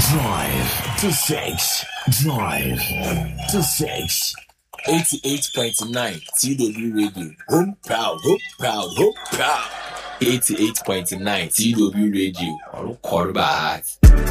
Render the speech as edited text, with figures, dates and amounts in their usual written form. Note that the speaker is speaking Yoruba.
Drive to 6. Drive to 6. 88.9 TW Radio. Home proud, home proud, home proud. 88.9 TW Radio. All quarterbacks.